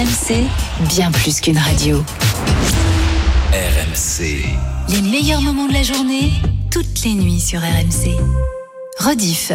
RMC, bien plus qu'une radio. RMC. Les meilleurs moments de la journée, toutes les nuits sur RMC. Rediff.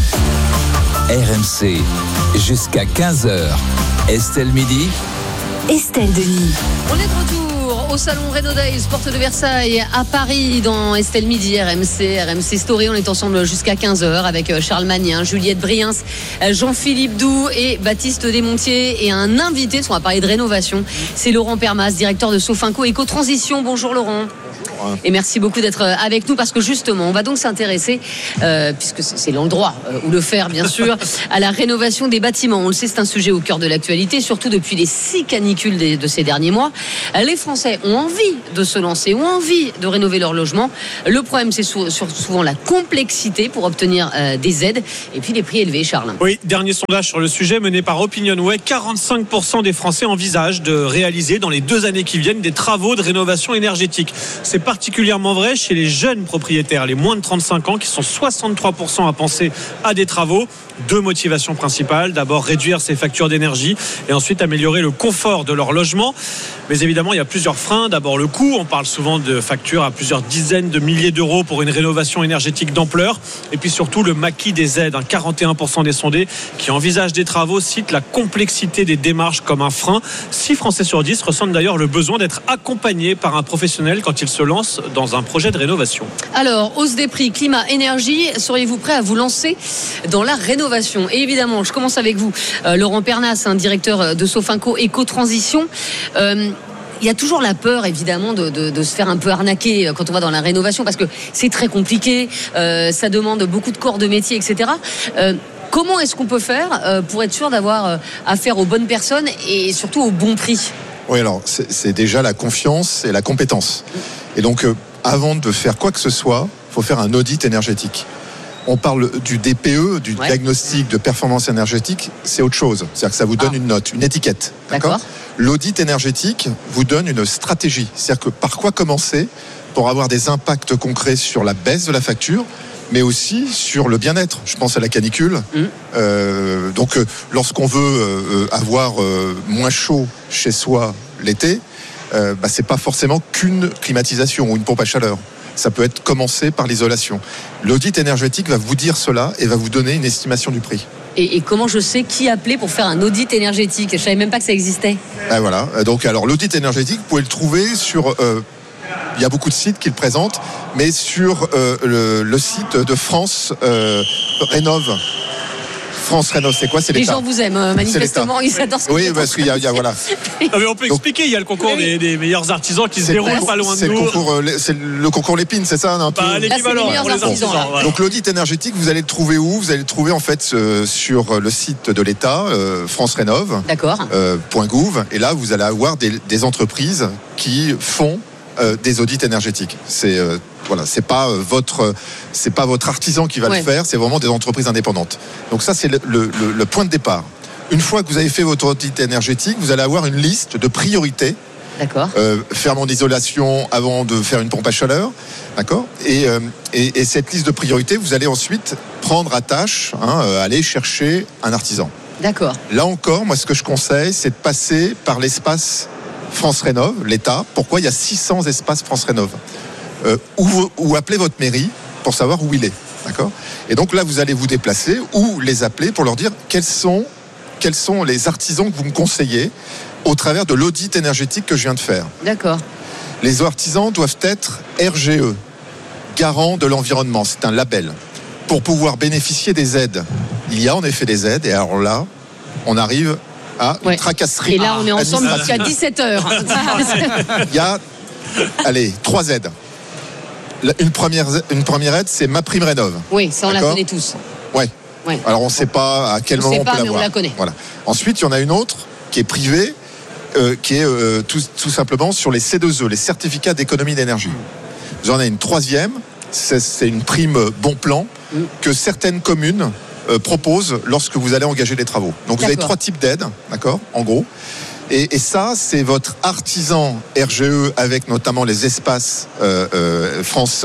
RMC, jusqu'à 15h. Estelle Midi. Estelle Denis. On est de retour au salon Renault Days, porte de Versailles, à Paris, dans Estelle Midi, RMC Story. On est ensemble jusqu'à 15h avec Charles Magnin, Juliette Briens, Jean-Philippe Doux et Baptiste Desmontiers. Et un invité, on va parler de rénovation, c'est Laurent Permas, directeur de Sofinco Éco-Transition. Bonjour Laurent. Et merci beaucoup d'être avec nous parce que justement, on va donc s'intéresser, puisque c'est l'endroit où le faire bien sûr, à la rénovation des bâtiments. On le sait, c'est un sujet au cœur de l'actualité, surtout depuis les 6 canicules de ces derniers mois. Les Français ont envie de se lancer, ont envie de rénover leur logement. Le problème, c'est souvent la complexité pour obtenir des aides et puis les prix élevés, Charles. Oui, dernier sondage sur le sujet mené par OpinionWay, 45% des Français envisagent de réaliser dans les 2 années qui viennent des travaux de rénovation énergétique. C'est particulièrement vrai chez les jeunes propriétaires, les moins de 35 ans, qui sont 63% à penser à des travaux. 2 motivations principales. D'abord, réduire ses factures d'énergie et ensuite améliorer le confort de leur logement. Mais évidemment, il y a plusieurs freins. D'abord, le coût. On parle souvent de factures à plusieurs dizaines de milliers d'euros pour une rénovation énergétique d'ampleur. Et puis surtout, le maquis des aides. 41% des sondés qui envisagent des travaux citent la complexité des démarches comme un frein. 6 Français sur 10 ressentent d'ailleurs le besoin d'être accompagnés par un professionnel quand ils se lancent dans un projet de rénovation. Alors, hausse des prix, climat, énergie, seriez-vous prêt à vous lancer dans la rénovation ? Et évidemment, je commence avec vous, Laurent Pernas, directeur de Sofinco Éco-Transition. Il y a toujours la peur, évidemment, de se faire un peu arnaquer quand on va dans la rénovation, parce que c'est très compliqué, ça demande beaucoup de corps de métier, etc. Comment est-ce qu'on peut faire pour être sûr d'avoir affaire aux bonnes personnes et surtout au bon prix ? Oui, alors c'est déjà la confiance et la compétence. Et donc, avant de faire quoi que ce soit, il faut faire un audit énergétique. On parle du DPE, du diagnostic de performance énergétique, c'est autre chose. C'est-à-dire que ça vous donne une note, une étiquette. D'accord ? L'audit énergétique vous donne une stratégie. C'est-à-dire que par quoi commencer pour avoir des impacts concrets sur la baisse de la facture, mais aussi sur le bien-être. Je pense à la canicule. Donc, lorsqu'on veut avoir moins chaud chez soi l'été, c'est pas forcément qu'une climatisation ou une pompe à chaleur. Ça peut être commencé par l'isolation. L'audit énergétique va vous dire cela et va vous donner une estimation du prix. Et comment je sais qui appeler pour faire un audit énergétique ? Je savais même pas que ça existait. Voilà. Donc, alors, l'audit énergétique, vous pouvez le trouver sur... il y a beaucoup de sites qui le présentent, mais sur le site de France Rénove. France Rénove, c'est quoi ? C'est l'État. Les gens vous aiment, manifestement, ils adorent ce Oui, parce qu'il y a voilà. Non, mais on peut expliquer, il y a le concours des meilleurs artisans qui se déroule pas loin de nous. C'est le concours Lépine, c'est ça, non ? L'équivalent pour les artisans. Voilà. Donc l'audit énergétique, vous allez le trouver où ? Vous allez le trouver en fait sur le site de l'État, France Rénove. D'accord. .gouv. Et là, vous allez avoir des entreprises qui font des audits énergétiques. C'est pas votre artisan qui va le faire, c'est vraiment des entreprises indépendantes. Donc ça, c'est le point de départ. Une fois que vous avez fait votre audit énergétique, vous allez avoir une liste de priorités. D'accord. Faire mon isolation avant de faire une pompe à chaleur, d'accord. Et cette liste de priorités, vous allez ensuite prendre à tâche, aller chercher un artisan. D'accord. Là encore, moi, ce que je conseille, c'est de passer par l'espace France Rénove, l'État. Pourquoi ? Il y a 600 espaces France Rénove. Ou appelez votre mairie pour savoir où il est, d'accord ? Et donc là, vous allez vous déplacer ou les appeler pour leur dire quels sont les artisans que vous me conseillez au travers de l'audit énergétique que je viens de faire. D'accord. Les artisans doivent être RGE, garant de l'environnement. C'est un label. Pour pouvoir bénéficier des aides, il y a en effet des aides. Et alors là, on arrive à une tracasserie. Et là, on est ensemble jusqu'à 17h. Il y a, 3 aides. Une première aide, c'est MaPrimeRénov'. Oui, ça on la connaît tous. Ouais. Alors on ne sait pas à quel moment on peut l'avoir. Mais on la connaît. Voilà. Ensuite, il y en a une autre qui est privée, qui est tout simplement sur les C2E, les certificats d'économie d'énergie. Vous en avez une troisième, c'est une prime bon plan que certaines communes proposent lorsque vous allez engager les travaux. Donc vous avez 3 types d'aides, d'accord, en gros. Et ça, c'est votre artisan RGE avec notamment les espaces France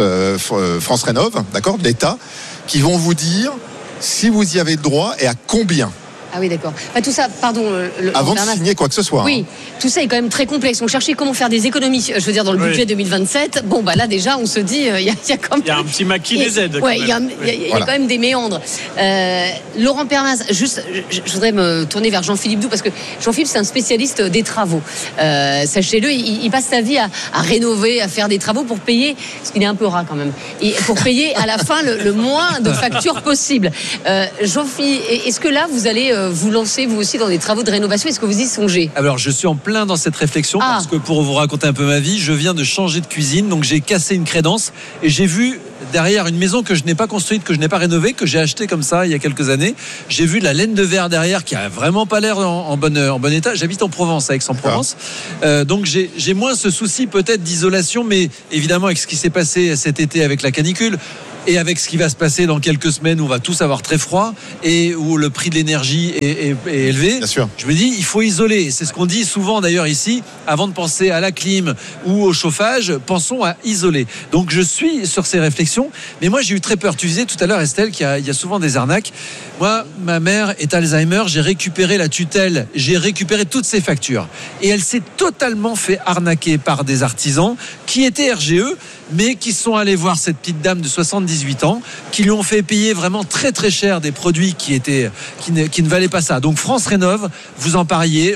Rénove, d'accord, de l'État, qui vont vous dire si vous y avez le droit et à combien. Ah oui, d'accord. Tout ça, pardon. Avant de signer quoi que ce soit. Oui, tout ça est quand même très complexe. On cherchait comment faire des économies, je veux dire, dans le budget 2027. Bon, là, déjà, on se dit, il y a quand même. Il y a un petit maquis des aides. Oui, il y a quand même des méandres. Laurent Pernas, juste, je voudrais me tourner vers Jean-Philippe Doux, parce que Jean-Philippe, c'est un spécialiste des travaux. Sachez-le, il passe sa vie à rénover, à faire des travaux pour payer, parce qu'il est un peu rat quand même, et pour payer à la fin le moins de factures possible. Jean-Philippe, est-ce que là, vous allez vous lancer, vous aussi, dans des travaux de rénovation? Est-ce que vous y songez? Alors, je suis en plein dans cette réflexion, parce que pour vous raconter un peu ma vie, je viens de changer de cuisine, donc j'ai cassé une crédence, et j'ai vu derrière une maison que je n'ai pas construite, que je n'ai pas rénovée, que j'ai achetée comme ça il y a quelques années. J'ai vu de la laine de verre derrière qui a vraiment pas l'air en bon état. J'habite en Provence, à Aix-en-Provence. Donc j'ai moins ce souci peut-être d'isolation, mais évidemment avec ce qui s'est passé cet été avec la canicule, et avec ce qui va se passer dans quelques semaines où on va tous avoir très froid et où le prix de l'énergie est élevé, bien sûr. Je me dis il faut isoler. C'est ce qu'on dit souvent d'ailleurs ici, avant de penser à la clim ou au chauffage, pensons à isoler. Donc je suis sur ces réflexions, mais moi j'ai eu très peur. Tu disais tout à l'heure, Estelle, qu'il y a souvent des arnaques. Moi, ma mère est Alzheimer, j'ai récupéré la tutelle, j'ai récupéré toutes ses factures, et elle s'est totalement fait arnaquer par des artisans qui étaient RGE, mais qui sont allés voir cette petite dame de 78 ans, qui lui ont fait payer vraiment très très cher des produits qui ne valaient pas ça. Donc France Rénov, vous en parliez,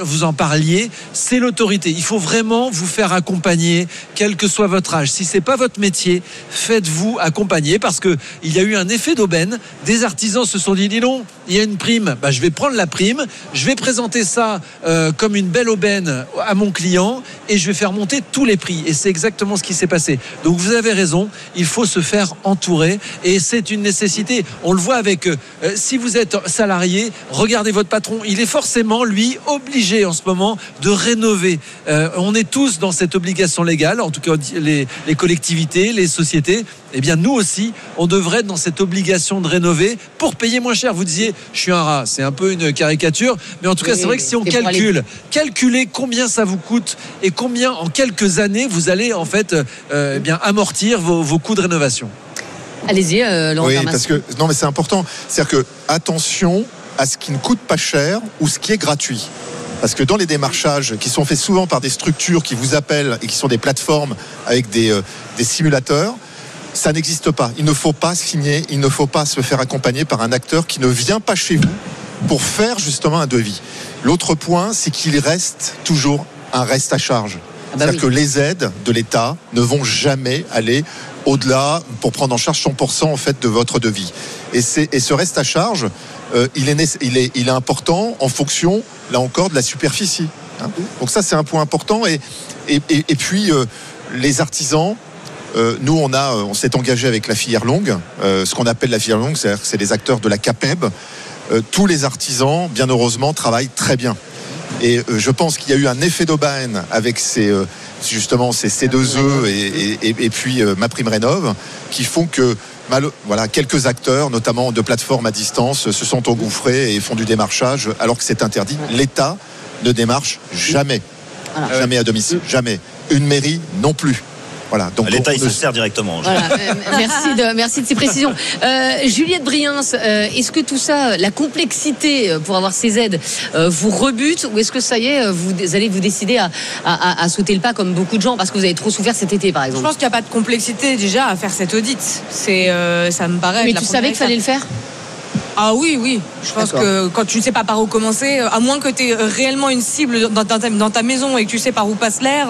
c'est l'autorité. Il faut vraiment vous faire accompagner, quel que soit votre âge. Si c'est pas votre métier, faites-vous accompagner, parce que il y a eu un effet d'aubaine. Des artisans se sont dit, dis donc, il y a une prime, je vais prendre la prime, je vais présenter ça comme une belle aubaine à mon client, et je vais faire monter tous les prix. Et c'est exactement ce qui s'est passé. Donc vous avez raison, il faut se faire entourer, et c'est une nécessité. On le voit avec, si vous êtes salarié, regardez votre patron, il est forcément, lui, obligé en ce moment de rénover. On est tous dans cette obligation légale, en tout cas les collectivités, les sociétés. Eh bien nous aussi, on devrait être dans cette obligation de rénover pour payer moins cher. Vous disiez, je suis un rat, c'est un peu une caricature, mais en tout cas c'est vrai que si on calculez combien ça vous coûte et combien en quelques années vous allez en fait amortir vos coûts de rénovation. Allez-y, Laurent. Oui, parce que non, mais c'est important. C'est-à-dire que attention à ce qui ne coûte pas cher ou ce qui est gratuit. Parce que dans les démarchages qui sont faits souvent par des structures qui vous appellent et qui sont des plateformes avec des simulateurs, ça n'existe pas. Il ne faut pas signer, il ne faut pas se faire accompagner par un acteur qui ne vient pas chez vous pour faire justement un devis. L'autre point, c'est qu'il reste toujours un reste à charge. C'est-à-dire que les aides de l'État ne vont jamais aller au-delà pour prendre en charge 100% en fait de votre devis. Et ce reste à charge, il est important en fonction, là encore, de la superficie. Donc ça, c'est un point important. Et puis, les artisans, nous, on s'est engagé avec la filière longue, ce qu'on appelle la filière longue, c'est-à-dire que c'est les acteurs de la CAPEB. Tous les artisans, bien heureusement, travaillent très bien. Et je pense qu'il y a eu un effet d'aubaine avec ces C2E et puis MaPrimeRénov, qui font que quelques acteurs, notamment de plateformes à distance, se sont engouffrés et font du démarchage alors que c'est interdit. L'État ne démarche jamais. Jamais à domicile, jamais. Une mairie non plus. Voilà, donc l'État il se sert directement. Voilà, merci de ces précisions. Juliette Briens, est-ce que tout ça, la complexité pour avoir ces aides, vous rebute, ou est-ce que ça y est, vous allez vous décider à sauter le pas comme beaucoup de gens parce que vous avez trop souffert cet été, par exemple? Je pense qu'il n'y a pas de complexité déjà à faire cet audit. Ça me paraît. Mais tu savais qu'il fallait le faire? Ah oui. Je pense que quand tu ne sais pas par où commencer, à moins que tu aies réellement une cible dans ta maison et que tu sais par où passe l'air,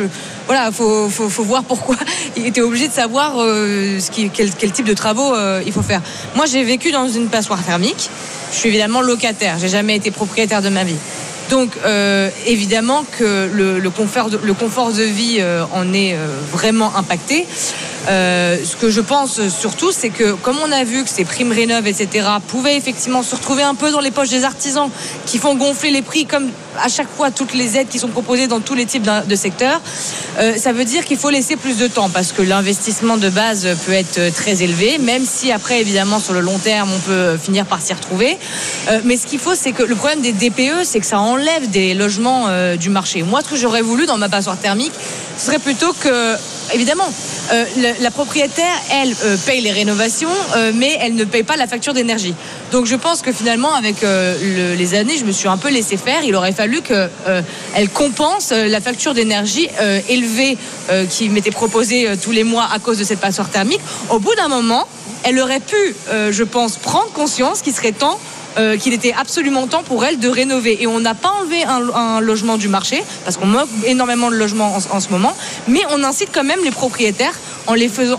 faut voir pourquoi. Tu es obligé de savoir quel type de travaux il faut faire. Moi, j'ai vécu dans une passoire thermique. Je suis évidemment locataire. J'ai jamais été propriétaire de ma vie. Donc, évidemment que le confort de vie en est vraiment impacté. Ce que je pense surtout, c'est que comme on a vu que ces primes rénov, etc., pouvaient effectivement se retrouver un peu dans les poches des artisans qui font gonfler les prix, comme à chaque fois toutes les aides qui sont proposées dans tous les types de secteurs, ça veut dire qu'il faut laisser plus de temps, parce que l'investissement de base peut être très élevé, même si après, évidemment, sur le long terme, on peut finir par s'y retrouver. Mais ce qu'il faut, c'est que le problème des DPE, c'est que ça enlève des logements du marché. Moi, ce que j'aurais voulu dans ma passoire thermique, ce serait plutôt que évidemment, la propriétaire, elle, paye les rénovations, mais elle ne paye pas la facture d'énergie. Donc je pense que finalement, avec les années, je me suis un peu laissé faire. Il aurait fallu qu'elle compense la facture d'énergie élevée qui m'était proposée tous les mois à cause de cette passoire thermique. Au bout d'un moment, elle aurait pu, je pense, prendre conscience qu'il serait temps qu'il était absolument temps pour elle de rénover. Et on n'a pas enlevé un logement du marché, parce qu'on manque énormément de logements en ce moment, mais on incite quand même les propriétaires en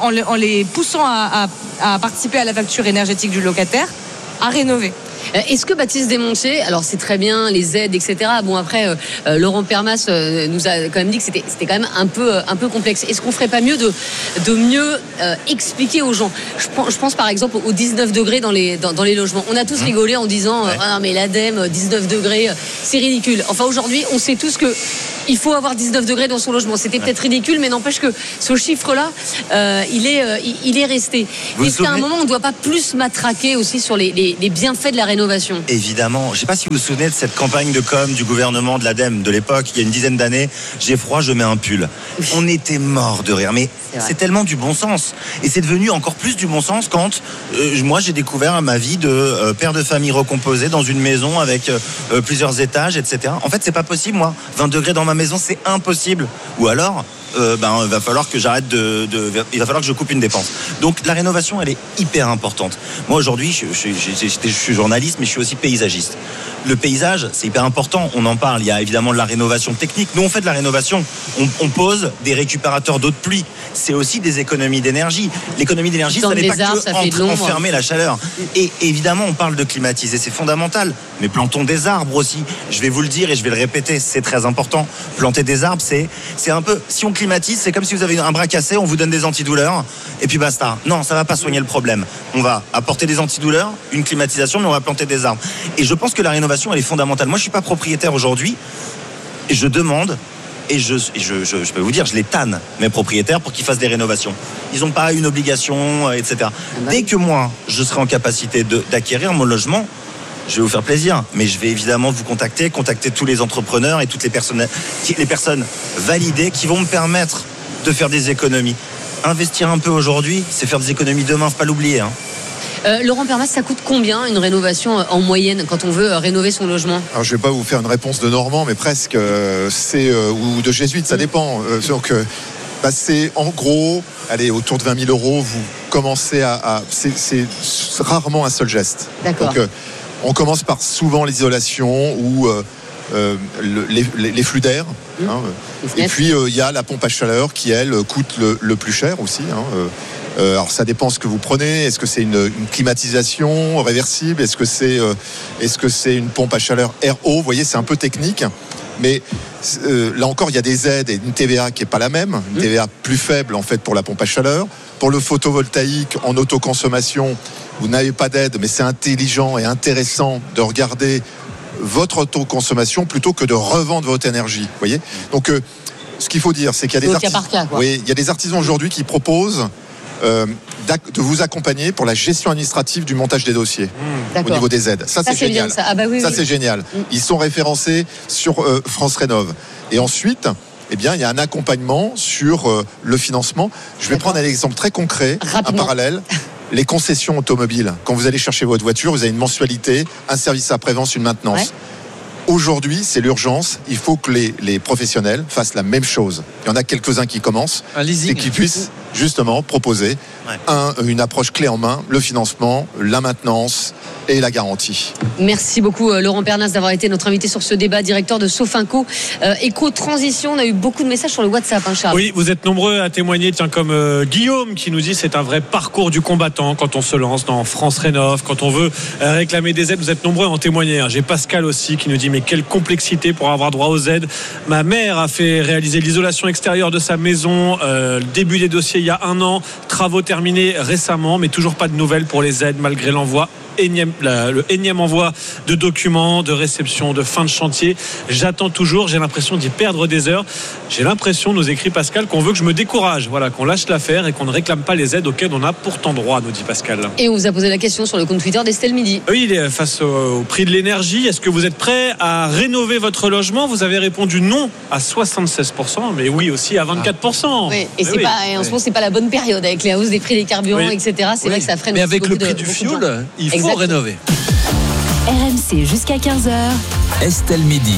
les poussant à participer à la facture énergétique du locataire, à rénover. Est-ce que Baptiste Desmontiers, alors c'est très bien les aides, etc. Bon après, Laurent Permas nous a quand même dit que c'était quand même un peu complexe. Est-ce qu'on ferait pas mieux de mieux expliquer aux gens? Je pense par exemple aux 19 degrés dans les logements. On a tous rigolé en disant ah mais l'ADEME 19 degrés, c'est ridicule. Enfin aujourd'hui, on sait tous que il faut avoir 19 degrés dans son logement. C'était peut-être ridicule, mais n'empêche que ce chiffre-là, il est resté. Est-ce qu'à un moment, on ne doit pas plus matraquer aussi sur les bienfaits de la rénovation? Évidemment. Je ne sais pas si vous vous souvenez de cette campagne de com du gouvernement de l'ADEME de l'époque, il y a une dizaine d'années. J'ai froid, je mets un pull. On était morts de rire. Mais c'est tellement du bon sens. Et c'est devenu encore plus du bon sens quand moi, j'ai découvert ma vie de père de famille recomposé dans une maison avec plusieurs étages, etc. En fait, c'est pas possible, moi. 20 degrés dans ma maison, c'est impossible. Ou alors, il va falloir que j'arrête il va falloir que je coupe une dépense. Donc la rénovation, elle est hyper importante. Moi aujourd'hui, je suis journaliste, mais je suis aussi paysagiste. Le paysage, c'est hyper important. On en parle. Il y a évidemment de la rénovation technique. Nous, on fait de la rénovation. On pose des récupérateurs d'eau de pluie. C'est aussi des économies d'énergie. L'économie d'énergie, ça n'est pas que enfermer la chaleur. Et évidemment, on parle de climatiser, c'est fondamental. Mais plantons des arbres aussi. Je vais vous le dire et je vais le répéter, c'est très important. Planter des arbres, c'est un peu... Si on climatise, c'est comme si vous avez un bras cassé, on vous donne des antidouleurs et puis basta. Non, ça va pas soigner le problème. On va apporter des antidouleurs, une climatisation, mais on va planter des arbres. Et je pense que la rénovation, elle est fondamentale. Moi, je suis pas propriétaire aujourd'hui et je demande... Et je peux vous dire, je les tanne, mes propriétaires, pour qu'ils fassent des rénovations. Ils n'ont pas une obligation, etc. Dès que moi, je serai en capacité d'acquérir mon logement, je vais vous faire plaisir. Mais je vais évidemment vous contacter tous les entrepreneurs et toutes les personnes validées qui vont me permettre de faire des économies. Investir un peu aujourd'hui, c'est faire des économies demain, faut pas l'oublier. Hein. Laurent Permas, ça coûte combien une rénovation en moyenne quand on veut rénover son logement? Alors je ne vais pas vous faire une réponse de Normand, mais presque, ou de jésuite, ça dépend. Donc c'est en gros, allez, autour de 20 000 euros, vous commencez c'est rarement un seul geste. D'accord. Donc on commence par souvent l'isolation ou les flux d'air. Et puis il y a la pompe à chaleur qui, elle, coûte le plus cher aussi. Alors ça dépend ce que vous prenez. Est-ce que c'est une climatisation réversible? Est-ce que c'est une pompe à chaleur RO? Vous voyez, c'est un peu technique. Mais là encore, il y a des aides et une TVA qui n'est pas la même. Une TVA plus faible en fait pour la pompe à chaleur. Pour le photovoltaïque en autoconsommation, vous n'avez pas d'aide, mais c'est intelligent et intéressant de regarder votre autoconsommation plutôt que de revendre votre énergie. Vous voyez? Donc ce qu'il faut dire, c'est qu'il y a des artisans. Oui, il y a des artisans aujourd'hui qui proposent de vous accompagner pour la gestion administrative du montage des dossiers au niveau des aides. Ça c'est génial. Bien, ça. Ah bah oui, c'est génial. Ils sont référencés sur France Rénov. Et ensuite, il y a un accompagnement sur le financement. Je vais prendre un exemple très concret, un parallèle. Les concessions automobiles. Quand vous allez chercher votre voiture, vous avez une mensualité, un service après-vente, une maintenance. Ouais. Aujourd'hui, c'est l'urgence. Il faut que les professionnels fassent la même chose. Il y en a quelques-uns qui commencent et qui puissent justement proposer une approche clé en main, le financement, la maintenance et la garantie. Merci beaucoup Laurent Pernas d'avoir été notre invité sur ce débat, directeur de Sofinco Éco-Transition. On a eu beaucoup de messages sur le WhatsApp, Charles. Oui, vous êtes nombreux à témoigner, comme Guillaume qui nous dit c'est un vrai parcours du combattant quand on se lance dans France Rénov, quand on veut réclamer des aides. Vous êtes nombreux à en témoigner. J'ai Pascal aussi qui nous dit mais quelle complexité pour avoir droit aux aides. Ma mère a fait réaliser l'isolation extérieure de sa maison, début des dossiers il y a 1 an, travaux terminés récemment, mais toujours pas de nouvelles pour les aides malgré l'envoi le énième envoi de documents, de réception, de fin de chantier. J'attends toujours, j'ai l'impression d'y perdre des heures. J'ai l'impression, nous écrit Pascal, qu'on veut que je me décourage, voilà, qu'on lâche l'affaire et qu'on ne réclame pas les aides auxquelles on a pourtant droit, nous dit Pascal. Et on vous a posé la question sur le compte Twitter d'Estelle Midi. Oui, il est face au prix de l'énergie. Est-ce que vous êtes prêt à rénover votre logement ? Vous avez répondu non à 76%, mais oui aussi à 24%. Oui. Et c'est pas, en ce moment, c'est pas la bonne période avec les hausses des prix des carburants, etc. C'est vrai que ça freine. Mais avec le prix du fioul, il faut rénover. RMC jusqu'à 15h. Estelle Midi.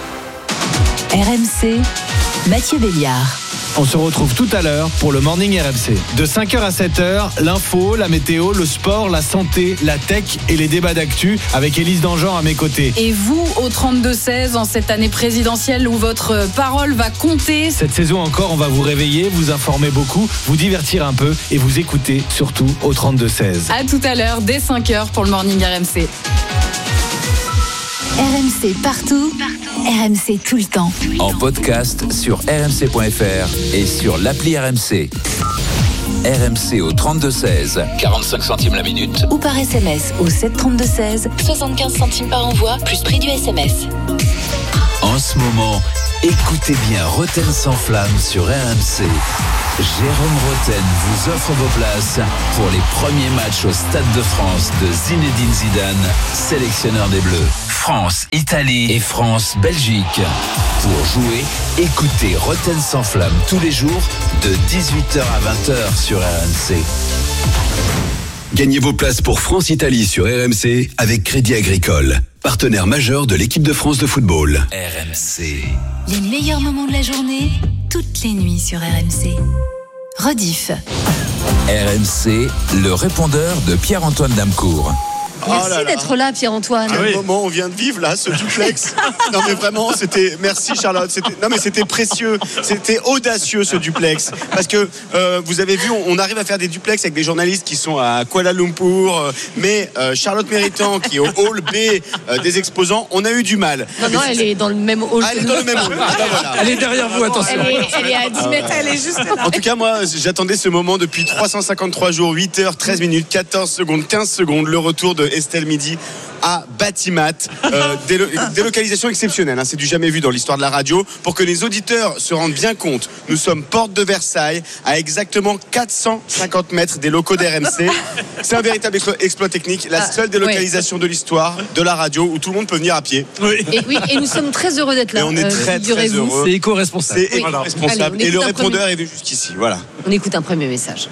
RMC, Mathieu Béliard. On se retrouve tout à l'heure pour le Morning RMC. De 5h à 7h, l'info, la météo, le sport, la santé, la tech et les débats d'actu avec Élise Dangean à mes côtés. Et vous, au 32-16, en cette année présidentielle où votre parole va compter. Cette saison encore, on va vous réveiller, vous informer beaucoup, vous divertir un peu et vous écouter surtout au 32-16. À tout à l'heure, dès 5h pour le Morning RMC. RMC partout, RMC tout le temps. En podcast sur rmc.fr et sur l'appli RMC. RMC au 32-16, 45 centimes la minute. Ou par SMS au 732-16, 75 centimes par envoi, plus prix du SMS. En ce moment, écoutez bien Roten sans flamme sur RMC. Jérôme Roten vous offre vos places pour les premiers matchs au Stade de France de Zinedine Zidane, sélectionneur des Bleus. France, Italie et France, Belgique. Pour jouer, écoutez Roten sans flamme tous les jours de 18h à 20h sur RMC. Gagnez vos places pour France-Italie sur RMC avec Crédit Agricole, partenaire majeur de l'équipe de France de football. RMC. Les meilleurs moments de la journée, toutes les nuits sur RMC. Rediff. RMC, le répondeur de Pierre-Antoine Damecourt. Merci d'être là, Pierre-Antoine. Quel moment on vient de vivre là, ce duplex. Non mais vraiment, c'était. Merci Charlotte. C'était précieux, c'était audacieux ce duplex. Parce que vous avez vu, on arrive à faire des duplex avec des journalistes qui sont à Kuala Lumpur, mais Charlotte Méritant qui est au hall B des exposants, on a eu du mal. Non, elle est dans le même hall. Elle est dans le même hall. Voilà. Elle est derrière vous, attention. Elle est à 10 mètres, elle est juste là. En tout cas, moi, j'attendais ce moment depuis 353 jours, 8h, 13 minutes, 14 secondes, 15 secondes, le retour de Estelle Midi à Batimat. Délocalisation exceptionnelle, hein, c'est du jamais vu dans l'histoire de la radio. Pour que les auditeurs se rendent bien compte, nous sommes porte de Versailles, à exactement 450 mètres des locaux d'RMC. C'est un véritable exploit technique, la seule délocalisation de l'histoire de la radio où tout le monde peut venir à pied. Et nous sommes très heureux d'être là. Et on est très heureux. C'est éco-responsable. C'est éco-responsable. Allez, et le répondeur est venu jusqu'ici. Voilà. On écoute un premier message.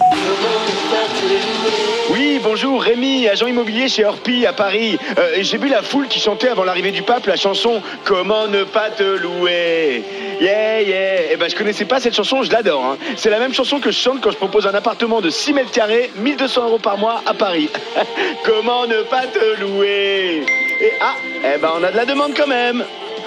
Oui, bonjour, Rémi, agent immobilier chez Orpi à Paris. J'ai vu la foule qui chantait avant l'arrivée du pape la chanson « Comment ne pas te louer ?» Yeah, yeah. Eh ben, je connaissais pas cette chanson, je l'adore. Hein. C'est la même chanson que je chante quand je propose un appartement de 6 mètres carrés, 1 200 € par mois à Paris. Comment ne pas te louer ? Et eh ben, on a de la demande quand même.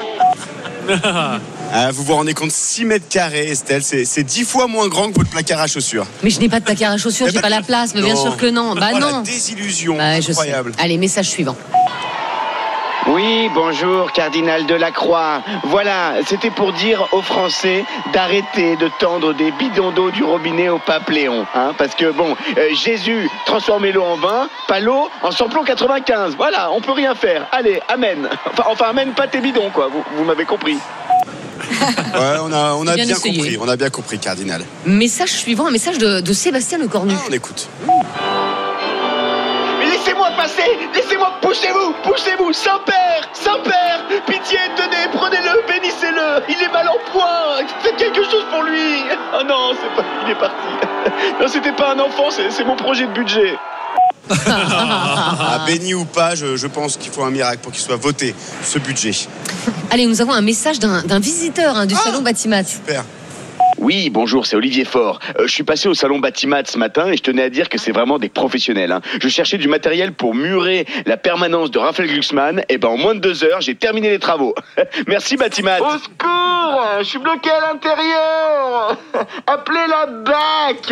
Vous vous rendez compte, 6 mètres carrés, Estelle, c'est 10 fois moins grand que votre placard à chaussures. Mais je n'ai pas de placard à chaussures, j'ai pas la place, mais bien sûr que non. Bah non. La désillusion, incroyable. Allez, message suivant. Oui, bonjour, cardinal Delacroix. Voilà, c'était pour dire aux Français d'arrêter de tendre des bidons d'eau du robinet au pape Léon. Hein, parce que, Jésus transformait l'eau en vin, pas l'eau en samplon 95. Voilà, on peut rien faire. Allez, amen. Enfin amène pas tes bidons, quoi. Vous m'avez compris. Ouais, on a bien compris. On a bien compris, cardinal. Message suivant, un message de Sébastien Lecornu. On écoute. Laissez-moi passer, poussez-vous, Saint-Père, pitié, tenez, prenez-le, bénissez-le, il est mal en point, faites quelque chose pour lui. Oh non, il est parti. Non, c'était pas un enfant, c'est mon projet de budget. Béni ou pas, je pense qu'il faut un miracle pour qu'il soit voté, ce budget. Allez, nous avons un message d'un visiteur du salon Batimat. Super. Oui, bonjour, c'est Olivier Faure. Je suis passé au salon Batimat ce matin et je tenais à dire que c'est vraiment des professionnels. Hein. Je cherchais du matériel pour murer la permanence de Raphaël Glucksmann. Et en moins de 2 heures, j'ai terminé les travaux. Merci Batimat. Au secours, je suis bloqué à l'intérieur. Appelez la BAC.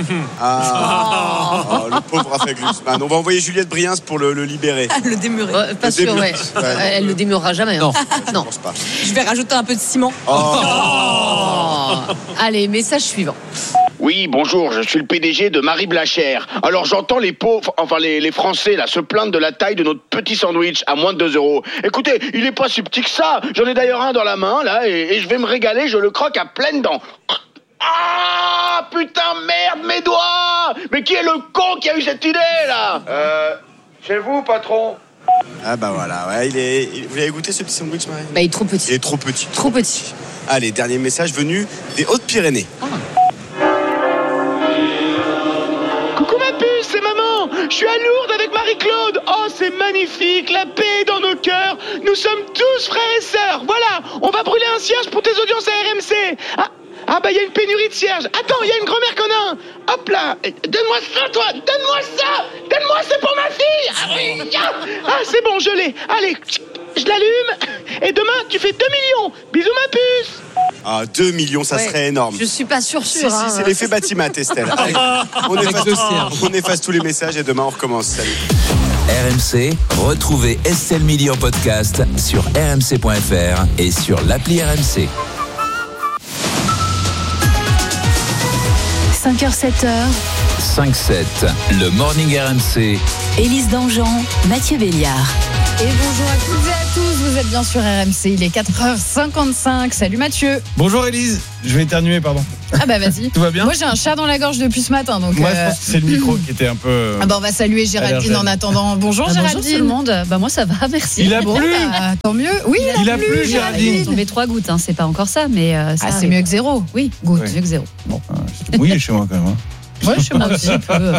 Le pauvre Raphaël Glucksmann. On va envoyer Juliette Briens pour le libérer. Le démurer. Pas sûr, ouais. Elle le démurera jamais. Non. Je pense pas. Je vais rajouter un peu de ciment. Allez, message suivant. Oui, bonjour, je suis le PDG de Marie Blachère. Alors j'entends les pauvres, enfin les Français là, se plaindre de la taille de notre petit sandwich à moins de 2 €. Écoutez, il est pas si petit que ça. J'en ai d'ailleurs un dans la main là et je vais me régaler, je le croque à pleines dents. Ah putain, merde, mes doigts! Mais qui est le con qui a eu cette idée là? C'est vous, patron? Ah bah voilà, ouais, vous l'avez goûté ce petit sandwich, Marie? Bah, il est trop petit. Il est trop petit. Trop petit. Allez, dernier message venu des Hautes-Pyrénées. Coucou ma puce, c'est maman. Je suis à Lourdes avec Marie-Claude. Oh, c'est magnifique, la paix est dans nos cœurs. Nous sommes tous frères et sœurs. Voilà, on va brûler un cierge pour tes audiences à RMC. Ah bah il y a une pénurie de cierges. Attends, il y a une grand-mère qu'on a un. Hop là, donne-moi ça toi, donne-moi ça. Donne-moi, c'est pour ma fille. Ah oui, ah c'est bon, je l'ai. Allez, je l'allume. Et demain, tu fais 2 millions. Bisous ma puce. Ah, 2 millions, ça serait énorme. Je suis pas sûre. Si, c'est l'effet Batimat, Estelle. Allez, on efface tous les messages et demain on recommence. Salut. RMC, retrouvez Estelle Midi en podcast sur rmc.fr et sur l'appli RMC. 5h, 7h. 5-7, le Morning RMC. Élise Dangean, Mathieu Béliard. Et bonjour à toutes et à tous, vous êtes bien sur RMC, il est 4h55. Salut Mathieu. Bonjour Élise, je vais éternuer, pardon. Ah bah vas-y. Tout va bien? Moi j'ai un chat dans la gorge depuis ce matin. Donc moi je pense que c'est le micro qui était un peu... Ah bah on va saluer Géraldine allergène. en attendant. Bonjour Géraldine. Bonjour tout le monde. Bah moi ça va, merci. Il a Bon, plu. bah, tant mieux. Oui, Il a plu, Géraldine. Il est tombé 3 gouttes, hein. C'est pas encore ça, mais ça c'est arrive. mieux que zéro. Oui, Goutte. mieux que zéro. Bon, oui, chez moi quand même. Ouais, chez moi aussi.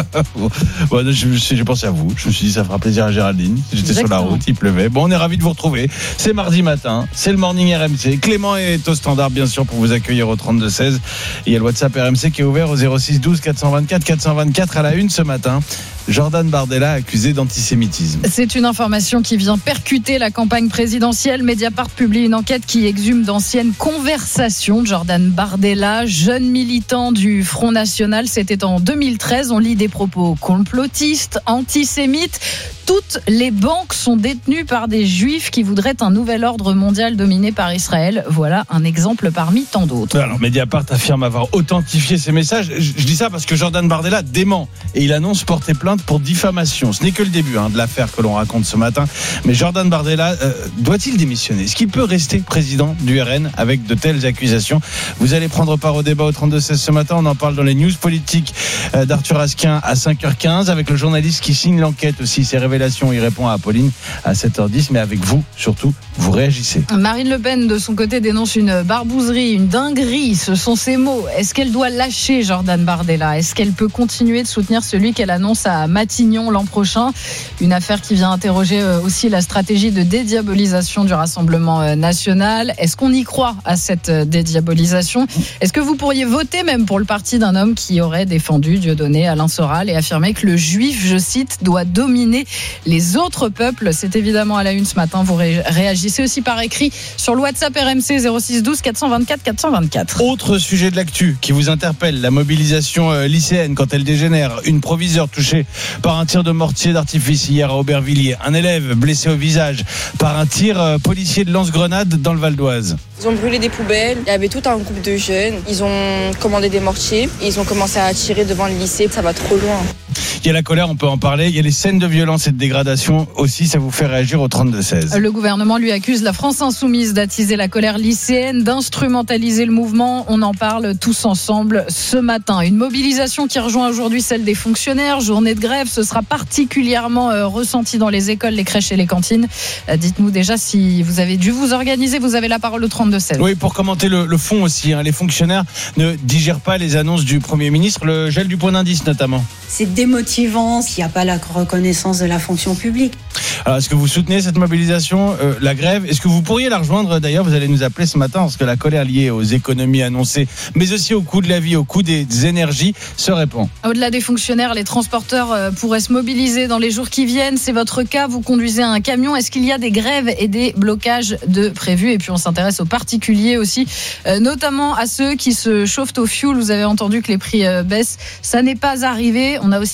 Bon, j'ai pensé à vous. Je me suis dit, ça fera plaisir à Géraldine. J'étais sur la route, il pleuvait. Bon, on est ravis de vous retrouver. C'est mardi matin. C'est le Morning RMC. Clément est au standard, bien sûr, pour vous accueillir au 32-16. Il y a le WhatsApp RMC qui est ouvert au 06 12 424 424 à la une ce matin. Jordan Bardella accusé d'antisémitisme. C'est une information qui vient percuter la campagne présidentielle. Mediapart publie une enquête qui exhume d'anciennes conversations de Jordan Bardella, jeune militant du Front National. C'était en 2013. On lit des propos complotistes, antisémites. Toutes les banques sont détenues par des juifs qui voudraient un nouvel ordre mondial dominé par Israël. Voilà un exemple parmi tant d'autres. Alors, Mediapart affirme avoir authentifié ces messages. Je dis ça parce que Jordan Bardella dément et il annonce porter plainte pour diffamation. Ce n'est que le début de l'affaire que l'on raconte ce matin. Mais Jordan Bardella doit-il démissionner? Est-ce qu'il peut rester président du RN avec de telles accusations? Vous allez prendre part au débat au 32-16 ce matin. On en parle dans les news politiques d'Arthur Asquin à 5h15 avec le journaliste qui signe l'enquête aussi. Ses révélations, il répond à Apolline à 7h10. Mais avec vous, surtout, vous réagissez. Marine Le Pen, de son côté, dénonce une barbouzerie, une dinguerie. Ce sont ses mots. Est-ce qu'elle doit lâcher Jordan Bardella? Est-ce qu'elle peut continuer de soutenir celui qu'elle annonce à Matignon l'an prochain? Une affaire qui vient interroger aussi la stratégie de dédiabolisation du Rassemblement national. Est-ce qu'on y croit à cette dédiabolisation? Est-ce que vous pourriez voter même pour le parti d'un homme qui aurait défendu Dieudonné, Alain Soral, et affirmé que le juif, je cite, doit dominer les autres peuples? C'est évidemment à la une ce matin. Vous réagissez aussi par écrit sur le WhatsApp RMC 06 12 424 424. Autre sujet de l'actu qui vous interpelle, la mobilisation lycéenne quand elle dégénère. Une proviseure touchée par un tir de mortier d'artifice hier à Aubervilliers. Un élève blessé au visage par un tir policier de lance-grenade dans le Val d'Oise. Ils ont brûlé des poubelles, il y avait tout un groupe de jeunes, ils ont commandé des mortiers et ils ont commencé à tirer devant le lycée, ça va trop loin. Il y a la colère, on peut en parler. Il y a les scènes de violence et de dégradation aussi, ça vous fait réagir au 32-16. Le gouvernement lui accuse la France insoumise d'attiser la colère lycéenne, d'instrumentaliser le mouvement. On en parle tous ensemble ce matin. Une mobilisation qui rejoint aujourd'hui celle des fonctionnaires. Journée de grève, ce sera particulièrement ressenti dans les écoles, les crèches et les cantines. Dites-nous déjà si vous avez dû vous organiser. Vous avez la parole au 32-16. Oui, pour commenter le fond aussi. Les fonctionnaires ne digèrent pas les annonces du Premier ministre, le gel du point d'indice notamment. C'est démotivant s'il n'y a pas la reconnaissance de la fonction publique. Alors, est-ce que vous soutenez cette mobilisation, la grève? Est-ce que vous pourriez la rejoindre d'ailleurs? Vous allez nous appeler ce matin parce que la colère liée aux économies annoncées, mais aussi au coût de la vie, au coût des énergies, se répand. Au-delà des fonctionnaires, les transporteurs pourraient se mobiliser dans les jours qui viennent. C'est votre cas, vous conduisez un camion. Est-ce qu'il y a des grèves et des blocages de prévus? Et puis on s'intéresse aux particuliers aussi, notamment à ceux qui se chauffent au fioul. Vous avez entendu que les prix baissent. Ça n'est pas arrivé. On a aussi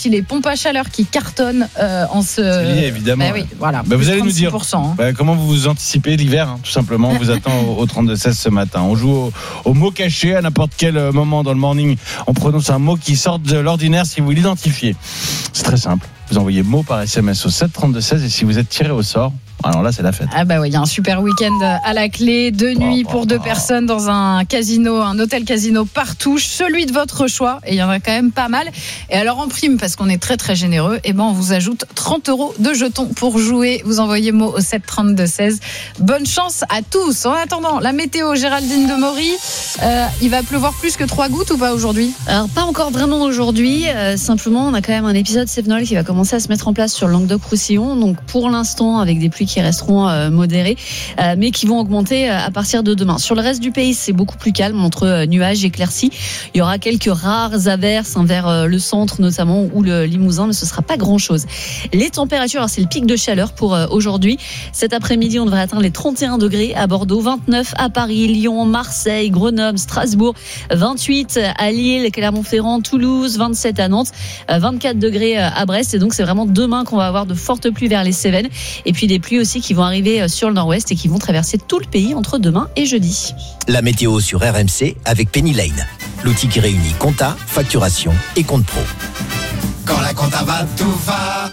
aussi les pompes à chaleur qui cartonnent en ce. C'est lié, évidemment. Oui, voilà. Vous allez nous dire hein. comment vous anticipez l'hiver, tout simplement. On vous attend au 32-16 ce matin. On joue au mot caché à n'importe quel moment dans le morning. On prononce un mot qui sort de l'ordinaire si vous l'identifiez. C'est très simple. Vous envoyez mot par SMS au 732-16 et si vous êtes tiré au sort, alors là c'est la fête. Ah bah oui, il y a un super week-end à la clé, 2 nuits pour 2 personnes dans un casino, un hôtel casino partout, celui de votre choix, et il y en a quand même pas mal. Et alors en prime, parce qu'on est très très généreux, on vous ajoute 30 € de jetons pour jouer. Vous envoyez mot au 732-16. Bonne chance à tous. En attendant, la météo, Géraldine Demory, il va pleuvoir plus que 3 gouttes ou pas aujourd'hui? Alors pas encore vraiment aujourd'hui, simplement on a quand même un épisode Cévenol qui va commencer à se mettre en place sur le Languedoc-Roussillon, donc pour l'instant avec des pluies qui resteront modérées, mais qui vont augmenter à partir de demain. Sur le reste du pays, c'est beaucoup plus calme entre nuages et éclaircies. Il y aura quelques rares averses vers le centre notamment ou le Limousin, mais ce sera pas grand-chose. Les températures, alors c'est le pic de chaleur pour aujourd'hui. Cet après-midi, on devrait atteindre les 31 degrés à Bordeaux, 29 à Paris, Lyon, Marseille, Grenoble, Strasbourg, 28 à Lille, Clermont-Ferrand, Toulouse, 27 à Nantes, 24 degrés à Brest. Et donc c'est vraiment demain qu'on va avoir de fortes pluies vers les Cévennes. Et puis des pluies aussi qui vont arriver sur le nord-ouest et qui vont traverser tout le pays entre demain et jeudi. La météo sur RMC avec Penny Lane, l'outil qui réunit compta, facturation et compte pro. Quand la compta va, tout va.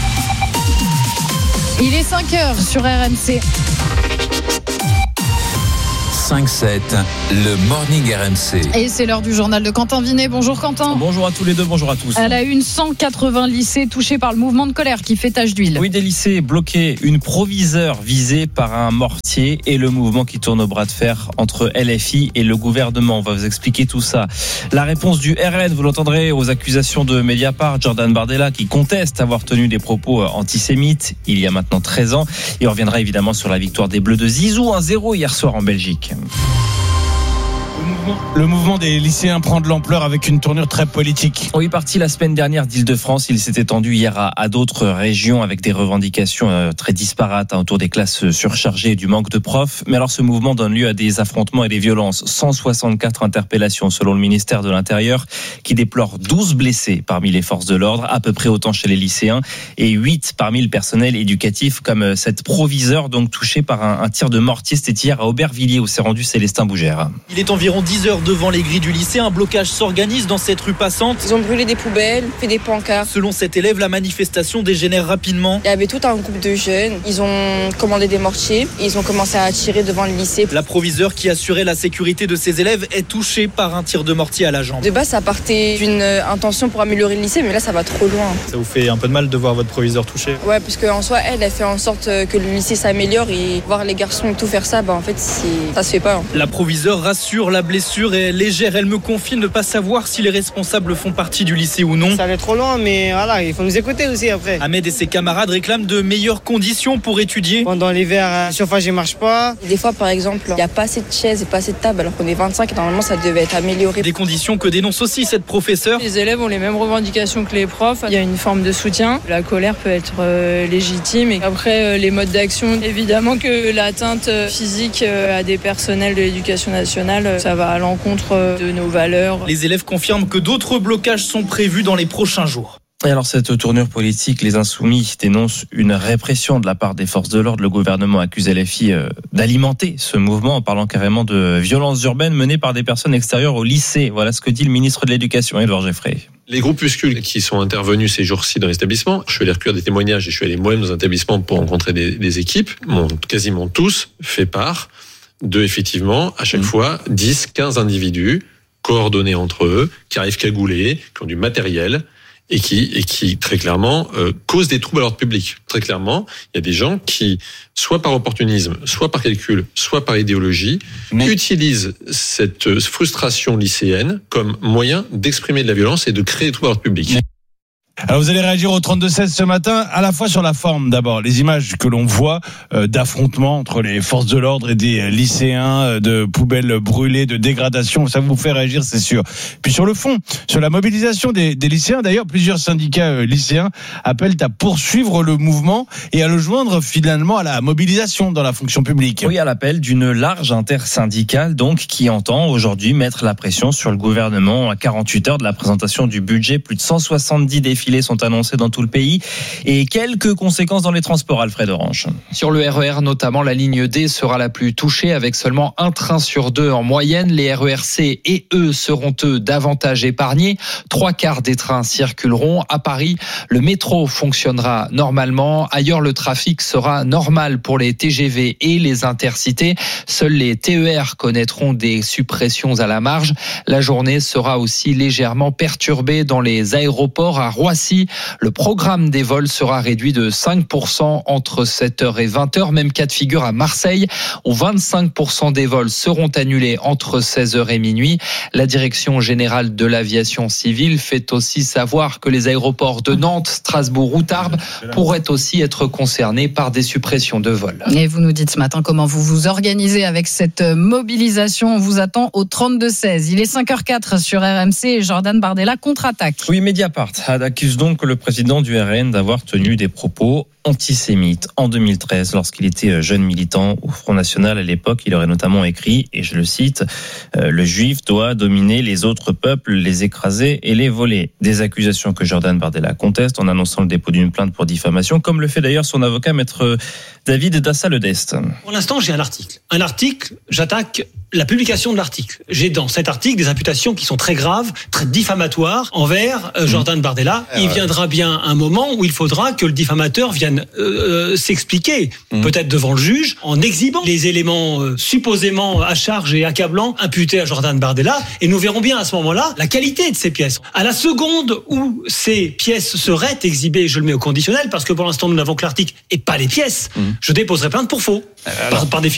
Il est 5h sur RMC. 5-7, le Morning RMC. Et c'est l'heure du journal de Quentin Vinet. Bonjour Quentin. Bonjour à tous les deux, bonjour à tous. À la une, 180 lycées touchés par le mouvement de colère qui fait tache d'huile. Oui, des lycées bloqués, une proviseure visée par un mortier et le mouvement qui tourne au bras de fer entre LFI et le gouvernement. On va vous expliquer tout ça. La réponse du RN, vous l'entendrez, aux accusations de Mediapart, Jordan Bardella qui conteste avoir tenu des propos antisémites il y a maintenant 13 ans. Et on reviendra évidemment sur la victoire des Bleus de Zizou, 1-0 hier soir en Belgique. Le mouvement des lycéens prend de l'ampleur avec une tournure très politique. Oui, parti la semaine dernière d'Île-de-France, il s'est étendu hier à d'autres régions avec des revendications très disparates autour des classes surchargées et du manque de profs. Mais alors ce mouvement donne lieu à des affrontements et des violences. 164 interpellations selon le ministère de l'Intérieur qui déplore 12 blessés parmi les forces de l'ordre, à peu près autant chez les lycéens et 8 parmi le personnel éducatif comme cette proviseure donc touchée par un tir de mortier. C'était hier à Aubervilliers où s'est rendu Célestin Bougère. Il est environ 10 heures devant les grilles du lycée. Un blocage s'organise dans cette rue passante. Ils ont brûlé des poubelles, fait des pancartes. Selon cet élève, la manifestation dégénère rapidement. Il y avait tout un groupe de jeunes. Ils ont commandé des mortiers et ils ont commencé à tirer devant le lycée. La proviseure qui assurait la sécurité de ses élèves est touchée par un tir de mortier à la jambe. De base, ça partait d'une intention pour améliorer le lycée, mais là, ça va trop loin. Ça vous fait un peu de mal de voir votre proviseure touchée? Ouais, parce qu'en soi, elle fait en sorte que le lycée s'améliore et voir les garçons tout faire ça, en fait, ça se fait pas. La proviseure rassure, la blessure est légère. Elle me confie ne pas savoir si les responsables font partie du lycée ou non. Ça allait trop loin, mais voilà, il faut nous écouter aussi après. Ahmed et ses camarades réclament de meilleures conditions pour étudier. Pendant l'hiver, le chauffage ne marche pas. Des fois, par exemple, il n'y a pas assez de chaises et pas assez de tables, alors qu'on est 25 et normalement, ça devait être amélioré. Des conditions que dénonce aussi cette professeure. Les élèves ont les mêmes revendications que les profs. Il y a une forme de soutien. La colère peut être légitime. Et après, les modes d'action, évidemment que l'atteinte physique à des personnels de l'éducation nationale, ça va à l'encontre de nos valeurs. Les élèves confirment que d'autres blocages sont prévus dans les prochains jours. Et alors cette tournure politique, les Insoumis dénoncent une répression de la part des forces de l'ordre. Le gouvernement accuse LFI d'alimenter ce mouvement en parlant carrément de violences urbaines menées par des personnes extérieures au lycée. Voilà ce que dit le ministre de l'Éducation, Édouard Geffray. Les groupuscules qui sont intervenus ces jours-ci dans l'établissement, je suis allé recueillir des témoignages et je suis allé moi-même dans un établissement pour rencontrer des équipes, m'ont quasiment tous fait part de, effectivement, à chaque fois, 10, 15 individus coordonnés entre eux, qui arrivent cagoulés, qui ont du matériel, et qui très clairement causent des troubles à l'ordre public. Très clairement, il y a des gens qui, soit par opportunisme, soit par calcul, soit par idéologie, utilisent cette frustration lycéenne comme moyen d'exprimer de la violence et de créer des troubles à l'ordre public. Alors vous allez réagir au 32-16 ce matin, à la fois sur la forme d'abord, les images que l'on voit d'affrontements entre les forces de l'ordre et des lycéens, de poubelles brûlées, de dégradation, ça vous fait réagir, c'est sûr. Puis sur le fond, sur la mobilisation des lycéens, d'ailleurs plusieurs syndicats lycéens appellent à poursuivre le mouvement et à le joindre finalement à la mobilisation dans la fonction publique. Oui, à l'appel d'une large intersyndicale donc qui entend aujourd'hui mettre la pression sur le gouvernement à 48 heures de la présentation du budget, plus de 170 défilés filets sont annoncés dans tout le pays et quelques conséquences dans les transports, Alfred Orange. Sur le RER notamment, la ligne D sera la plus touchée avec seulement un train sur 2 en moyenne. Les RER-C et E seront eux davantage épargnés. 3/4 des trains circuleront. À Paris, le métro fonctionnera normalement. Ailleurs, le trafic sera normal pour les TGV et les intercités. Seuls les TER connaîtront des suppressions à la marge. La journée sera aussi légèrement perturbée dans les aéroports. À Roissy, le programme des vols sera réduit de 5% entre 7h et 20h. Même cas de figure à Marseille, où 25% des vols seront annulés entre 16h et minuit. La Direction générale de l'aviation civile fait aussi savoir que les aéroports de Nantes, Strasbourg ou Tarbes pourraient aussi être concernés par des suppressions de vols. Et vous nous dites ce matin comment vous vous organisez avec cette mobilisation. On vous attend au 32-16. Il est 5h04 sur RMC et Jordan Bardella contre-attaque. Oui, Mediapart accuse donc le président du RN d'avoir tenu des propos antisémites en 2013 lorsqu'il était jeune militant au Front National. À l'époque, il aurait notamment écrit, et je le cite, le juif doit dominer les autres peuples, les écraser et les voler. Des accusations que Jordan Bardella conteste en annonçant le dépôt d'une plainte pour diffamation, comme le fait d'ailleurs son avocat maître David Dassa-Ledest. Pour l'instant, j'ai un article, j'attaque la publication de l'article. J'ai dans cet article des imputations qui sont très graves, très diffamatoires envers Jordan Bardella. Il viendra bien un moment où il faudra que le diffamateur vienne s'expliquer, peut-être devant le juge, en exhibant les éléments supposément à charge et accablants imputés à Jordan Bardella. Et nous verrons bien à ce moment-là la qualité de ces pièces. À la seconde où ces pièces seraient exhibées, je le mets au conditionnel, parce que pour l'instant nous n'avons que l'article et pas les pièces, je déposerai plainte pour faux, par définition.